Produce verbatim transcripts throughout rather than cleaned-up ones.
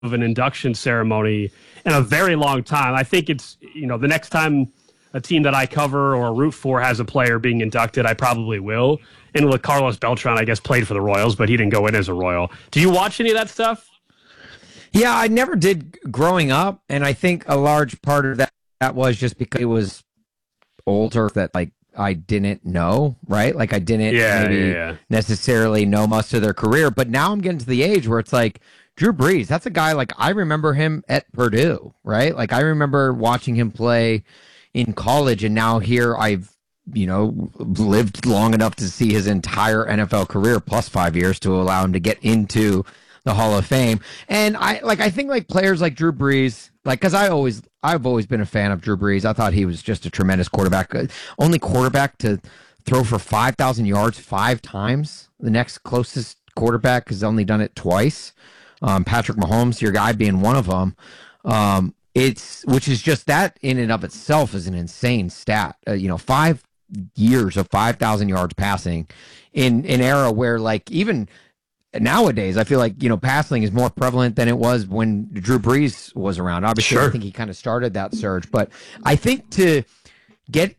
of an induction ceremony in a very long time. I think it's, you know, the next time a team that I cover or root for has a player being inducted, I probably will. And with Carlos Beltran, I guess, played for the Royals, but he didn't go in as a Royal. Do you watch any of that stuff? Yeah, I never did growing up, and I think a large part of that, that was just because it was older that, like, I didn't know, right? Like, I didn't yeah, maybe yeah, yeah. necessarily know most of their career, but now I'm getting to the age where it's like, Drew Brees, that's a guy, like, I remember him at Purdue, right? Like, I remember watching him play in college, and now here I've, you know, lived long enough to see his entire N F L career plus five years to allow him to get into the Hall of Fame. And I like, I think like players like Drew Brees, like, cause I always, I've always been a fan of Drew Brees. I thought he was just a tremendous quarterback, only quarterback to throw for five thousand yards five times. The next closest quarterback has only done it twice. Um, Patrick Mahomes, your guy, being one of them. Um, it's, which is just that in and of itself is an insane stat. Uh, you know, five years of five thousand yards passing in an era where, like, even nowadays, I feel like, you know, passing is more prevalent than it was when Drew Brees was around. Obviously, Sure. I think he kind of started that surge. But I think to get,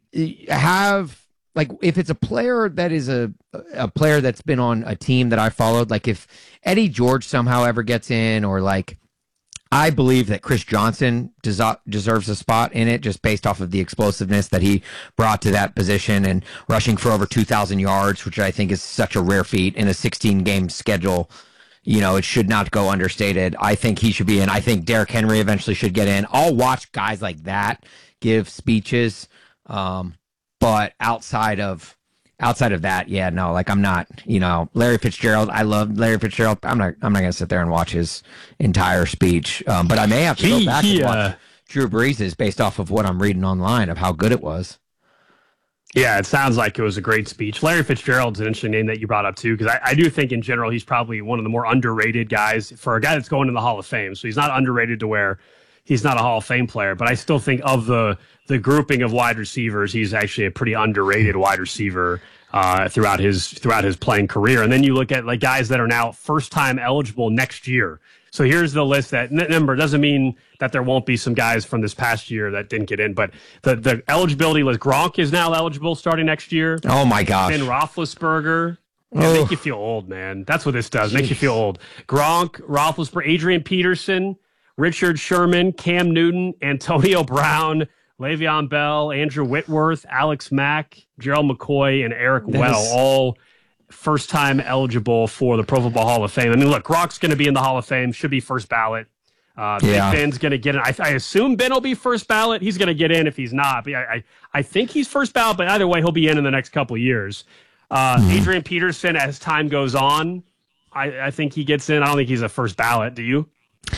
have, like, if it's a player that is a, a player that's been on a team that I followed, like if Eddie George somehow ever gets in, or like, I believe that Chris Johnson des- deserves a spot in it just based off of the explosiveness that he brought to that position and rushing for over two thousand yards, which I think is such a rare feat in a sixteen-game schedule. You know, it should not go understated. I think he should be in. I think Derrick Henry eventually should get in. I'll watch guys like that give speeches, um, but outside of outside of that, yeah, no, like I'm not, you know, Larry Fitzgerald. I love Larry Fitzgerald. I'm not, I'm not going to sit there and watch his entire speech. Um, but I may have to He- go back he, and watch uh, Drew Brees' based off of what I'm reading online of how good it was. Yeah, it sounds like it was a great speech. Larry Fitzgerald's an interesting name that you brought up, too, because I, I do think in general he's probably one of the more underrated guys for a guy that's going to the Hall of Fame. So he's not underrated to where he's not a Hall of Fame player, but I still think of the the grouping of wide receivers, he's actually a pretty underrated wide receiver uh, throughout his throughout his playing career. And then you look at like guys that are now first time eligible next year. So here's the list that number doesn't mean that there won't be some guys from this past year that didn't get in, but the the eligibility list. Gronk is now eligible starting next year. Oh my gosh, Ben Roethlisberger. Yeah, Oh. make you feel old, man. That's what this does. Makes you feel old. Gronk, Roethlisberger, Adrian Peterson, Richard Sherman, Cam Newton, Antonio Brown, Le'Veon Bell, Andrew Whitworth, Alex Mack, Gerald McCoy, and Eric That Weddle, is- all first-time eligible for the Pro Football Hall of Fame. I mean, look, Gronk's going to be in the Hall of Fame, should be first ballot. Uh, Yeah. Big Ben's going to get in. I, I assume Ben will be first ballot. He's going to get in if he's not. But I, I, I think he's first ballot, but either way, he'll be in in the next couple of years. Uh, Mm-hmm. Adrian Peterson, as time goes on, I, I think he gets in. I don't think he's a first ballot. Do you?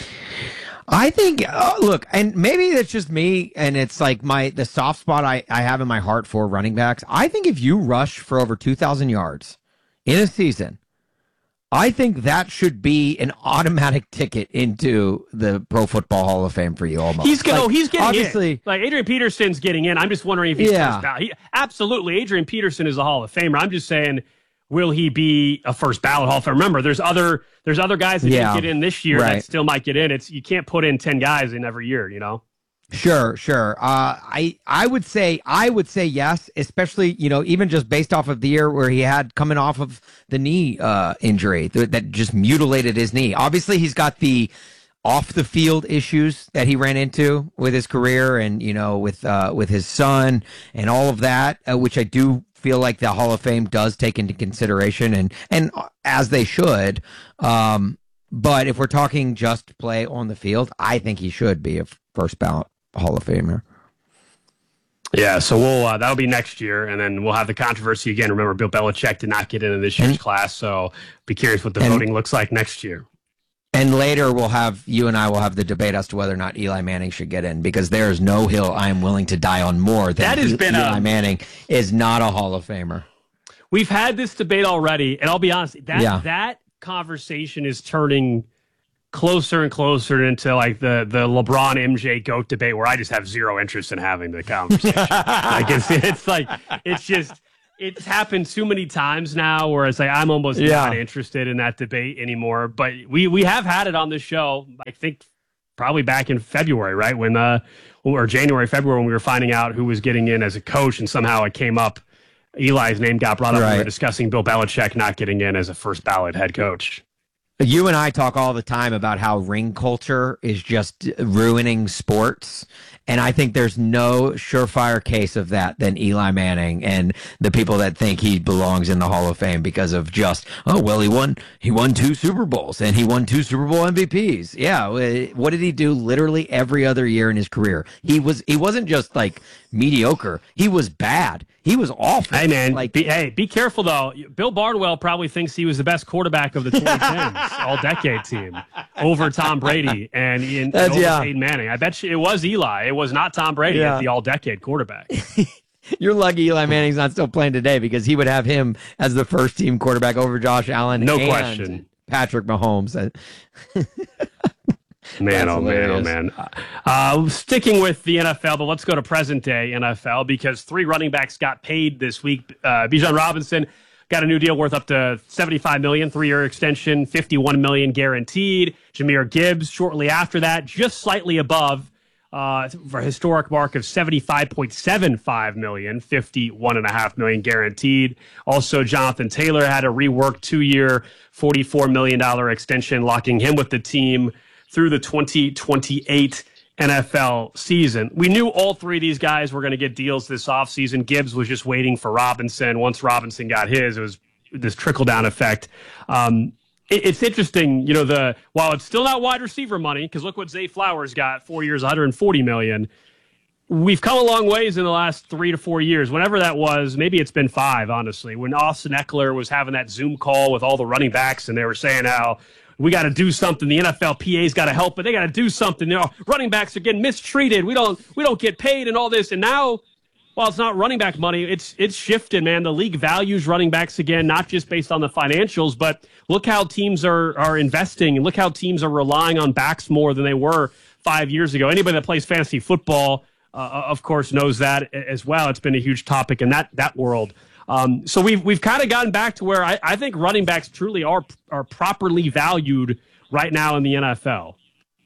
I think, uh, look, and maybe it's just me, and it's like my the soft spot I, I have in my heart for running backs. I think if you rush for over two thousand yards in a season, I think that should be an automatic ticket into the Pro Football Hall of Fame for you almost. He's going. Like, oh, he's getting obviously, in. Like Adrian Peterson's getting in. I'm just wondering if he's Yeah. first ballot. He, absolutely, Adrian Peterson is a Hall of Famer. I'm just saying, will he be a first ballot Hall of Famer? Remember, there's other there's other guys that Yeah. didn't get in this year Right. that still might get in. It's you can't put in ten guys in every year. You know. Sure, sure. Uh, I I would say I would say yes, especially you know even just based off of the year where he had coming off of the knee uh, injury th- that just mutilated his knee. Obviously, he's got the off the field issues that he ran into with his career and you know with uh, with his son and all of that, uh, which I do feel like the Hall of Fame does take into consideration and and uh, as they should. Um, but if we're talking just play on the field, I think he should be a first ballot Hall of Famer. Yeah, so we'll uh, that'll be next year, and then we'll have the controversy again. Remember, Bill Belichick did not get into this year's And- class, so be curious what the and- voting looks like next year. And later we'll have, you and I will have the debate as to whether or not Eli Manning should get in, because there is no hill I am willing to die on more than That has E- been Eli a- Manning is not a Hall of Famer. We've had this debate already, and I'll be honest, that Yeah. that conversation is turning closer and closer into like the the LeBron M J GOAT debate, where I just have zero interest in having the conversation. Like it's it's like it's just it's happened too many times now where it's like I'm almost yeah. not interested in that debate anymore. But we we have had it on this show, I think probably back in February, right? When uh or January, February, when we were finding out who was getting in as a coach, and somehow it came up. Eli's name got brought up right. when we were discussing Bill Belichick not getting in as a first ballot head coach. You and I talk all the time about how ring culture is just ruining sports. And I think there's no surefire case of that than Eli Manning and the people that think he belongs in the Hall of Fame because of just, oh, well, he won, he won two Super Bowls and he won two Super Bowl M V Ps. Yeah. What did he do literally every other year in his career? He was, he wasn't just like mediocre. He was bad. He was awful. Hey, man. Like, be, hey, be careful, though. Bill Barnwell probably thinks he was the best quarterback of the twenty tens all-decade team over Tom Brady and, and, and over yeah. Peyton Manning. I bet you it was Eli. It was not Tom Brady yeah. as the all-decade quarterback. You're lucky Eli Manning's not still playing today because he would have him as the first-team quarterback over Josh Allen. No and question. Patrick Mahomes. Man, oh man, oh man. Uh, sticking with the N F L, but let's go to present day N F L because three running backs got paid this week. Uh, Bijan Robinson got a new deal worth up to seventy-five million dollars, three-year extension, fifty-one million dollars guaranteed. Jahmyr Gibbs shortly after that, just slightly above uh, for a historic mark of seventy-five point seven five million dollars, fifty-one point five million dollars guaranteed. Also, Jonathan Taylor had a reworked two-year, forty-four million dollars extension, locking him with the team through the twenty twenty-eight N F L season. We knew all three of these guys were going to get deals this offseason. Gibbs was just waiting for Robinson. Once Robinson got his, it was this trickle-down effect. Um, it, it's interesting, you know, the while it's still not wide receiver money, because look what Zay Flowers got, four years, one hundred forty million dollars. We've come a long ways in the last three to four years. Whenever that was, maybe it's been five, honestly, when Austin Eckler was having that Zoom call with all the running backs, and they were saying how we got to do something. The N F L P A's got to help, but they got to do something. You know, running backs are getting mistreated. We don't, we don't get paid and all this. And now, while it's not running back money, it's it's shifted, man. The league values running backs again, not just based on the financials, but look how teams are are investing, and look how teams are relying on backs more than they were five years ago. Anybody that plays fantasy football, uh, of course, knows that as well. It's been a huge topic in that that world. Um, so we've we've kind of gotten back to where I, I think running backs truly are are properly valued right now in the N F L.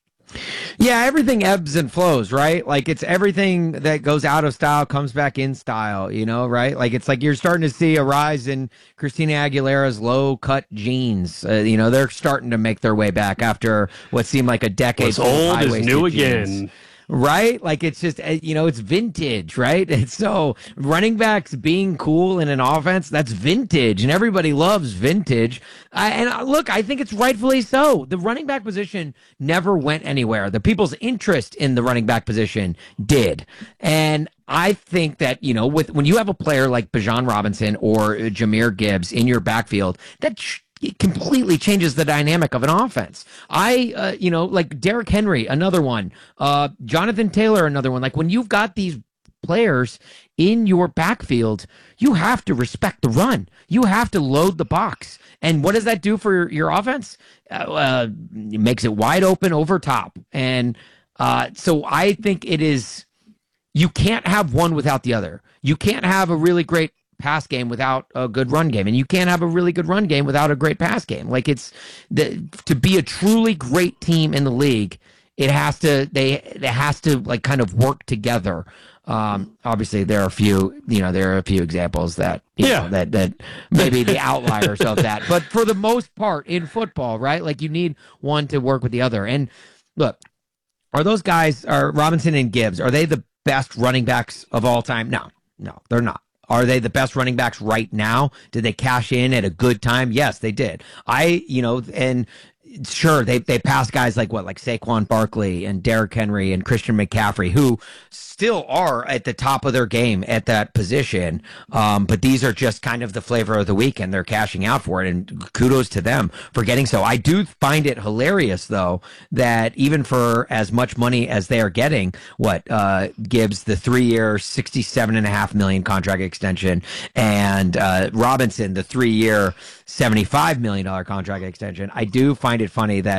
Yeah, everything ebbs and flows, right? Like it's everything that goes out of style comes back in style, you know, right? Like it's like you're starting to see a rise in Christina Aguilera's low cut jeans. Uh, you know, they're starting to make their way back after what seemed like a decade. What's old is new again. Jeans. Right? Like it's just, you know, it's vintage, right? And so running backs being cool in an offense, that's vintage and everybody loves vintage. I, and look, I think it's rightfully so. The running back position never went anywhere. The people's interest in the running back position did. And I think that, you know, with when you have a player like Bijan Robinson or Jahmyr Gibbs in your backfield, that sh- it completely changes the dynamic of an offense. I, uh, you know, like Derrick Henry, another one, uh, Jonathan Taylor, another one. Like when you've got these players in your backfield, you have to respect the run. You have to load the box. And what does that do for your, your offense? Uh, uh, it makes it wide open over top. And uh, so I think it is, you can't have one without the other. You can't have a really great pass game without a good run game, and you can't have a really good run game without a great pass game. Like it's the to be a truly great team in the league, it has to they it has to like kind of work together. Um, obviously, there are a few you know there are a few examples that you yeah know, that that maybe the outliers of that, but for the most part in football, right? Like you need one to work with the other. And look, are those guys are Robinson and Gibbs? Are they the best running backs of all time? No, no, they're not. Are they the best running backs right now? Did they cash in at a good time? Yes, they did. I, you know, and sure, they they passed guys like what, like Saquon Barkley and Derrick Henry and Christian McCaffrey, who still are at the top of their game at that position. Um, but these are just kind of the flavor of the week, and they're cashing out for it. And kudos to them for getting so. I do find it hilarious, though, that even for as much money as they are getting, what uh, Gibbs, the three-year, sixty-seven and a half million contract extension, and uh, Robinson, the three-year, seventy-five million dollar contract extension. I do find it funny that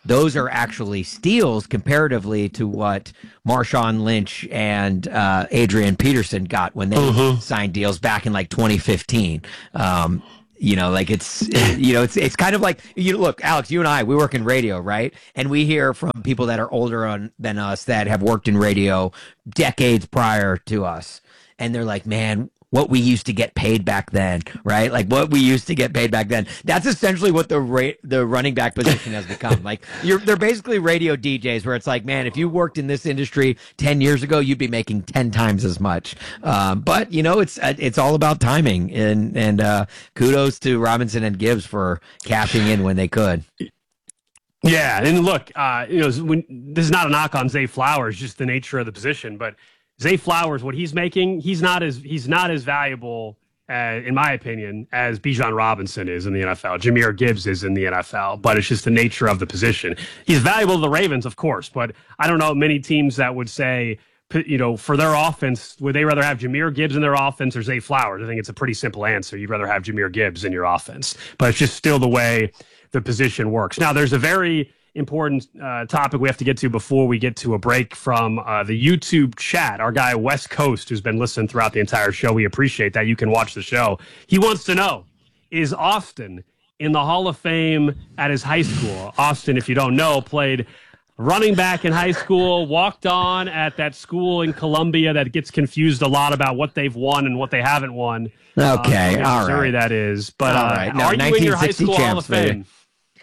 those are actually steals comparatively to what Marshawn Lynch and uh, Adrian Peterson got when they mm-hmm. signed deals back in like twenty fifteen. Um, You know, like it's, you know, it's it's kind of like, you look, Alex, you and I, we work in radio, right? And we hear from people that are older on, than us that have worked in radio decades prior to us. And they're like, man, what we used to get paid back then, right? Like what we used to get paid back then. That's essentially what the ra- the running back position has become. Like you're, they're basically radio D Js where it's like, man, if you worked in this industry ten years ago, you'd be making ten times as much. Um, but you know, it's, it's all about timing, and, and, uh, kudos to Robinson and Gibbs for cashing in when they could. Yeah. And look, uh, you know, when, this is not a knock on Zay Flowers, just the nature of the position, but Zay Flowers, what he's making, he's not as he's not as valuable, uh, in my opinion, as Bijan Robinson is in the N F L. Jahmyr Gibbs is in the N F L, but it's just the nature of the position. He's valuable to the Ravens, of course, but I don't know many teams that would say, you know, for their offense, would they rather have Jahmyr Gibbs in their offense or Zay Flowers? I think it's a pretty simple answer. You'd rather have Jahmyr Gibbs in your offense, but it's just still the way the position works. Now, there's a very important uh, topic we have to get to before we get to a break from uh, the YouTube chat. Our guy West Coast, who's been listening throughout the entire show, we appreciate that. You can watch the show. He wants to know, is Austin in the Hall of Fame at his high school? Austin, if you don't know, played running back in high school, walked on at that school in Columbia that gets confused a lot about what they've won and what they haven't won. Okay, um, all Missouri, right. that is. But all uh, right. No, are you in your high school Hall of Fame? Baby.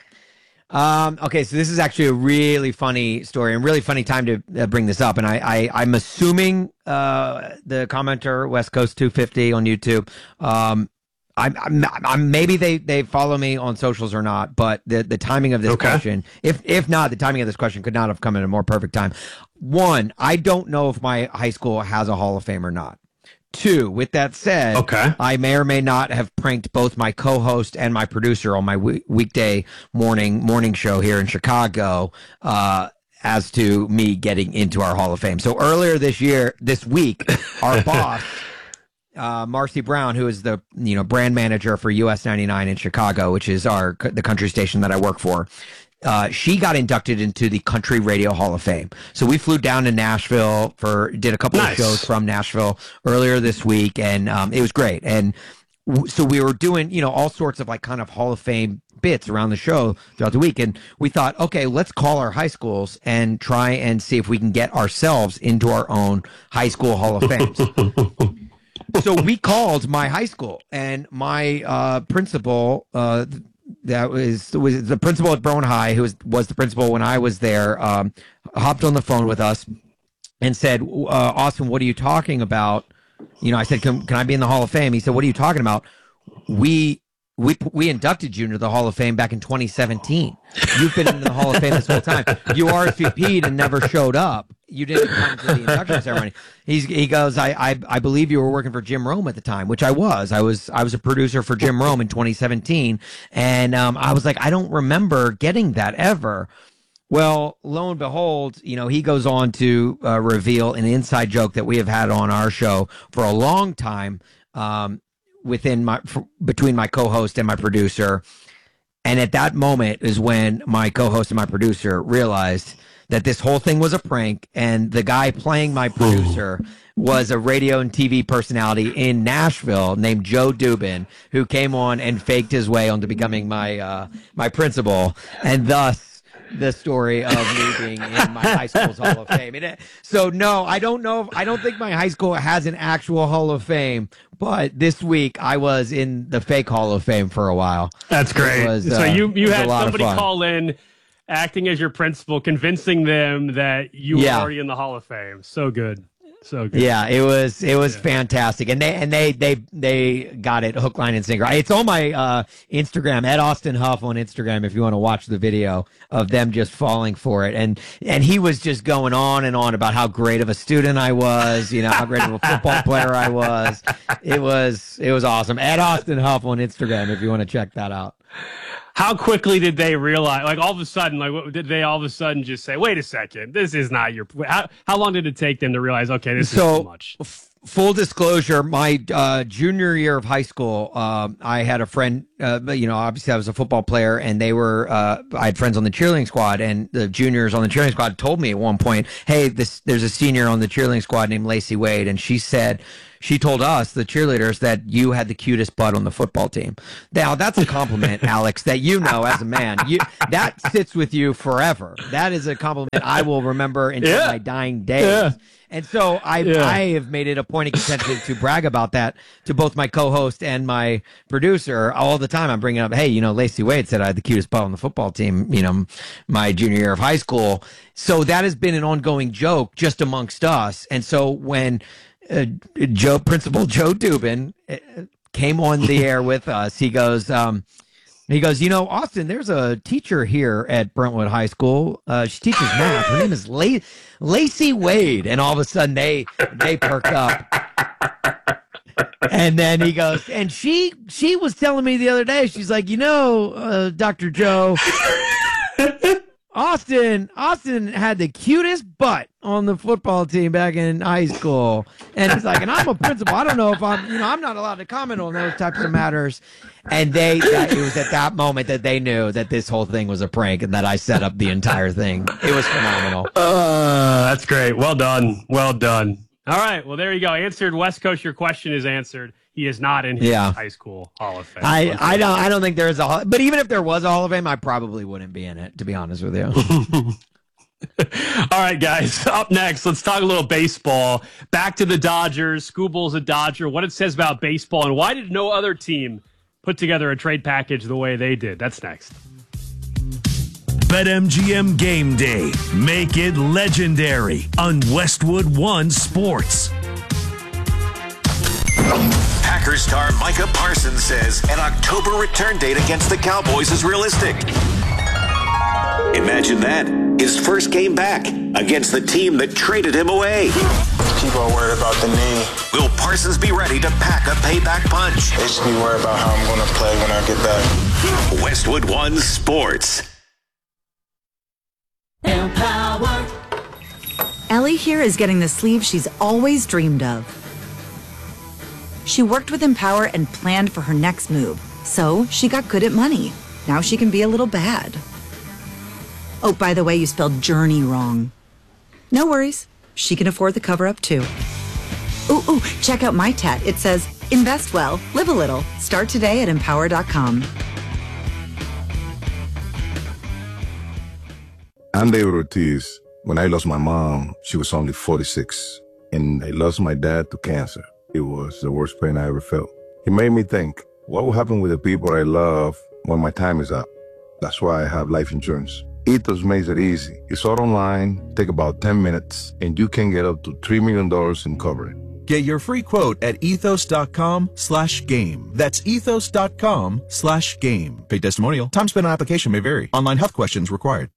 Um, okay, so this is actually a really funny story and really funny time to uh, bring this up. And I, I, I'm assuming uh, the commenter, West Coast two fifty on YouTube, um, I'm, I'm, I'm maybe they, they follow me on socials or not, but the, the timing of this okay. question, if if not, the timing of this question could not have come at a more perfect time. One, I don't know if my high school has a Hall of Fame or not. Two, with that said, okay. I may or may not have pranked both my co-host and my producer on my w- weekday morning morning show here in Chicago uh, as to me getting into our Hall of Fame. So earlier this year, this week, our boss, uh, Marcy Brown, who is the you know brand manager for U S ninety-nine in Chicago, which is our the country station that I work for, Uh, she got inducted into the Country Radio Hall of Fame. So we flew down to Nashville for, did a couple nice. of shows from Nashville earlier this week, and um, it was great. And w- so we were doing, you know, all sorts of like kind of Hall of Fame bits around the show throughout the week. And we thought, okay, let's call our high schools and try and see if we can get ourselves into our own high school Hall of Fame. So we called my high school, and my uh, principal, uh, that was was the principal at Brown High, who was, was the principal when I was there, um, hopped on the phone with us and said, uh, Austin, what are you talking about? You know, I said, can, can I be in the Hall of Fame? He said, what are you talking about? We we we inducted you into the Hall of Fame back in twenty seventeen. You've been in the Hall of Fame this whole time. You R S V P'd and never showed up. You didn't come to the induction ceremony. He's, he goes, I, I I believe you were working for Jim Rome at the time, which I was. I was I was a producer for Jim Rome in twenty seventeen, and um, I was like, I don't remember getting that ever. Well, lo and behold, you know, he goes on to uh, reveal an inside joke that we have had on our show for a long time, um, within my for, between my co-host and my producer. And at that moment is when my co-host and my producer realized that this whole thing was a prank, and the guy playing my producer was a radio and T V personality in Nashville named Joe Dubin, who came on and faked his way onto becoming my uh, my principal, and thus the story of me being in my high school's Hall of Fame. And it, so no, I don't know. If, I don't think my high school has an actual Hall of Fame, but this week I was in the fake Hall of Fame for a while. That's great. Was, so uh, you you had somebody fun. call in, acting as your principal, convincing them that you Yeah. were already in the Hall of Fame. So good. So good. Yeah, it was it was Yeah. fantastic, and they and they they they got it hook, line, and sinker. It's on my uh, Instagram at Austin Huff on Instagram if you want to watch the video of them just falling for it. And and he was just going on and on about how great of a student I was, you know, how great of a football player I was. It was it was awesome. At Austin Huff on Instagram if you want to check that out. How quickly did they realize, like all of a sudden, like what, did they all of a sudden just say, wait a second, this is not your, how, how long did it take them to realize, okay, this So, is too much? f- Full disclosure, my uh, junior year of high school, um, I had a friend, uh, you know, obviously I was a football player, and they were, uh, I had friends on the cheerleading squad, and the juniors on the cheerleading squad told me at one point, hey, this there's a senior on the cheerleading squad named Lacey Wade, and she said, she told us, the cheerleaders, that you had the cutest butt on the football team. Now, that's a compliment, Alex, that you know as a man. You, that sits with you forever. That is a compliment I will remember until yeah. my dying days. Yeah. And so I Yeah. I have made it a point of contention to brag about that to both my co-host and my producer all the time. I'm bringing up, hey, you know, Lacey Wade said I had the cutest butt on the football team, you know, my junior year of high school. So that has been an ongoing joke just amongst us. And so when uh, Joe, Principal Joe Dubin uh, came on the air with us, he goes, um, he goes, you know, Austin, there's a teacher here at Brentwood High School. Uh, she teaches math. Her name is La- Lacey Wade. And all of a sudden they they perk up. And then he goes, and she she was telling me the other day, she's like, you know, uh, Doctor Joe, Austin, Austin had the cutest butt on the football team back in high school. And he's like, and I'm a principal. I don't know if I'm, you know, I'm not allowed to comment on those types of matters. And they, that, it was at that moment that they knew that this whole thing was a prank and that I set up the entire thing. It was phenomenal. Uh, that's great. Well done. Well done. All right. Well, there you go. Answered. West Coast, your question is answered. He is not in his Yeah. high school Hall of Fame. I, I don't I don't think there is a Hall, but even if there was a Hall of Fame, I probably wouldn't be in it, to be honest with you. All right, guys. Up next, let's talk a little baseball. Back to the Dodgers. Scooble's a Dodger. What it says about baseball, and why did no other team put together a trade package the way they did? That's next. BetMGM Game Day. Make it legendary on Westwood One Sports. Packers star Micah Parsons says an October return date against the Cowboys is realistic. Imagine that. His first game back against the team that traded him away. People are worried about the knee. Will Parsons be ready to pack a payback punch? They should be worried about how I'm going to play when I get back. Westwood One Sports. Empower. Ellie here is getting the sleeve she's always dreamed of. She worked with Empower and planned for her next move, so she got good at money. Now she can be a little bad. Oh, by the way, you spelled journey wrong. No worries. She can afford the cover-up, too. Ooh, ooh, check out my tat. It says, invest well, live a little. Start today at empower dot com. I'm David Ortiz. When I lost my mom, she was only forty-six. And I lost my dad to cancer. It was the worst pain I ever felt. It made me think, what will happen with the people I love when my time is up? That's why I have life insurance. Ethos makes it easy. It's all online, take about ten minutes, and you can get up to three million dollars in coverage. Get your free quote at ethos.com slash game. That's ethos.com slash game. Paid testimonial. Time spent on application may vary. Online health questions required.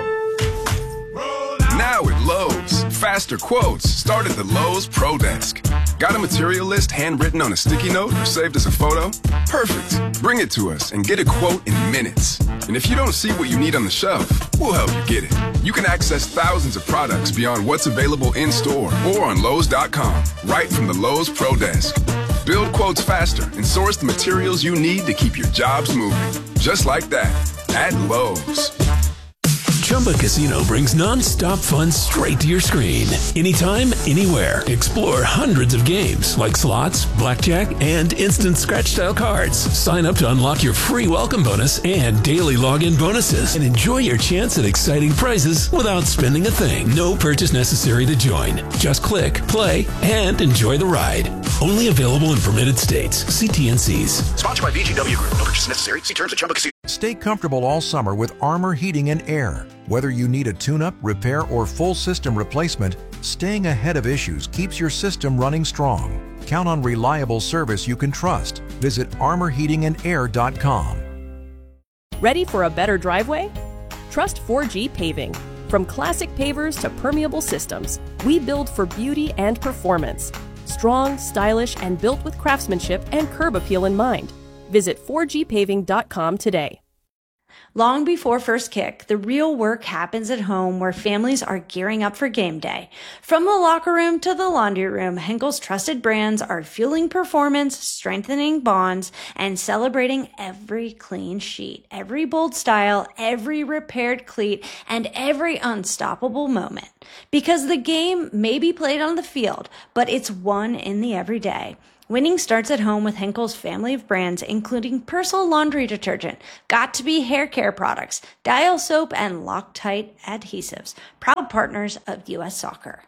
Now at Lowe's, faster quotes start at the Lowe's Pro Desk. Got a material list handwritten on a sticky note or saved as a photo? Perfect. Bring it to us and get a quote in minutes. And if you don't see what you need on the shelf, we'll help you get it. You can access thousands of products beyond what's available in store or on Lowe's dot com, right from the Lowe's Pro Desk. Build quotes faster and source the materials you need to keep your jobs moving. Just like that, at Lowe's. Chumba Casino brings non-stop fun straight to your screen. Anytime, anywhere. Explore hundreds of games like slots, blackjack, and instant scratch-style cards. Sign up to unlock your free welcome bonus and daily login bonuses. And enjoy your chance at exciting prizes without spending a thing. No purchase necessary to join. Just click, play, and enjoy the ride. Only available in permitted states. See T N Cs. Sponsored by B G W Group. No purchase necessary. See terms at Chumba Casino. Stay comfortable all summer with Armor Heating and Air. Whether you need a tune-up, repair, or full system replacement, staying ahead of issues keeps your system running strong. Count on reliable service you can trust. Visit armor heating and air dot com. Ready for a better driveway? Trust four G Paving. From classic pavers to permeable systems, we build for beauty and performance. Strong, stylish, and built with craftsmanship and curb appeal in mind. Visit four G paving dot com today. Long before first kick, the real work happens at home where families are gearing up for game day. From the locker room to the laundry room, Henkel's trusted brands are fueling performance, strengthening bonds, and celebrating every clean sheet, every bold style, every repaired cleat, and every unstoppable moment. Because the game may be played on the field, but it's won in the everyday. Winning starts at home with Henkel's family of brands, including Persil laundry detergent, Got2b hair care products, Dial soap, and Loctite adhesives. Proud partners of U S Soccer.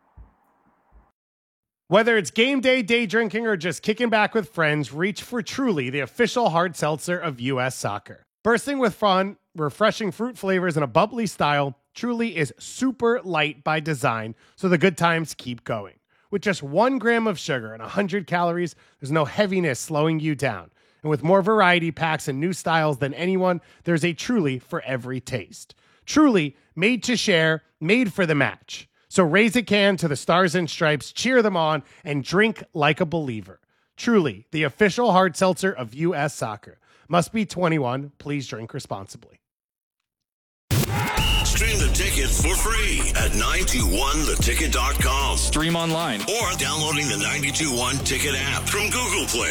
Whether it's game day, day drinking, or just kicking back with friends, reach for Truly, the official hard seltzer of U S Soccer. Bursting with fun, refreshing fruit flavors, and a bubbly style, Truly is super light by design, so the good times keep going. With just one gram of sugar and one hundred calories, there's no heaviness slowing you down. And with more variety packs and new styles than anyone, there's a Truly for every taste. Truly, made to share, made for the match. So raise a can to the Stars and Stripes, cheer them on, and drink like a believer. Truly, the official hard seltzer of U S Soccer. Must be twenty-one. Please drink responsibly. Stream the ticket for free at nine two one the ticket dot com. Stream online Or downloading the nine two one Ticket app from Google Play.